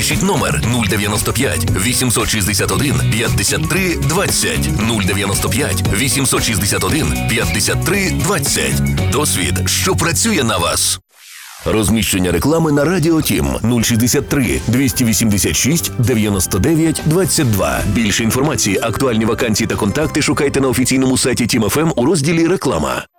Напишіть номер 095 861 53 20. 095 861 53 20. Досвід, що працює на вас. Розміщення реклами на Радіо Тім 063 286 99 22. Більше інформації, актуальні вакансії та контакти шукайте на офіційному сайті Тім ФМ у розділі «Реклама».